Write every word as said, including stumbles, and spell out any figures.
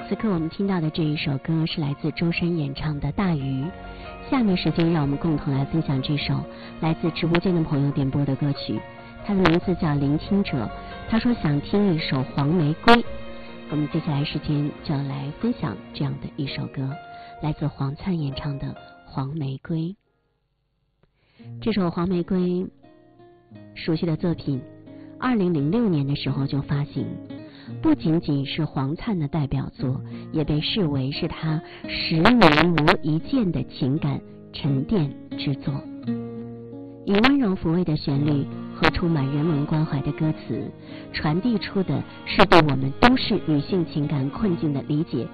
此刻我们听到的这一首歌是来自周深演唱的《大鱼》。下面时间让我们共同来分享这首来自直播间的朋友点播的歌曲，它的名字叫《聆听者》。他说想听一首《黄玫瑰》，我们接下来时间就要来分享这样的一首歌，来自黄灿演唱的《黄玫瑰》。这首《黄玫瑰》熟悉的作品，二零零六年的时候就发行，不仅仅是黄灿的代表作，也被视为是他十年磨一剑的情感沉淀之作。以温柔抚慰的旋律和充满人文关怀的歌词，传递出的是对我们都市女性情感困境的理解